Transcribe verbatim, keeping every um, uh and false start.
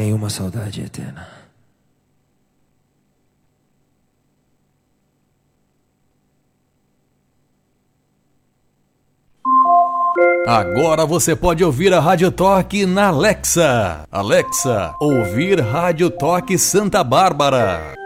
nenhuma saudade eterna. Agora você pode ouvir a Rádio Toque na Alexa. Alexa, ouvir Rádio Toque Santa Bárbara.